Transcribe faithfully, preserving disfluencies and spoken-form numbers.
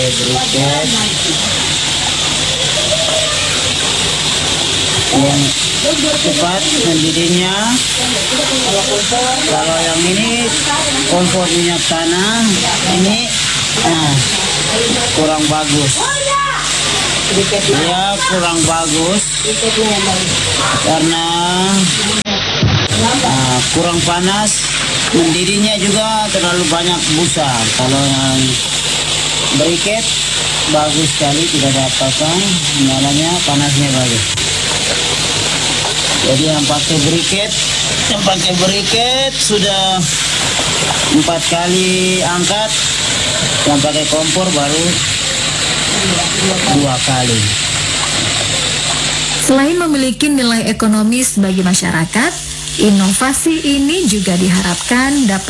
Briket yang cepat mendidihnya. Kalau yang ini kompor minyak tanah, ini nah, kurang bagus. Ya kurang bagus karena nah, kurang panas, mendidihnya juga terlalu banyak busa. Kalau yang briket bagus sekali, tidak ada apa-apa, nyalanya panasnya bagus. Jadi yang pakai briket, yang pakai briket sudah empat kali angkat, yang pakai kompor baru dua kali. Selain memiliki nilai ekonomis bagi masyarakat, inovasi ini juga diharapkan dapat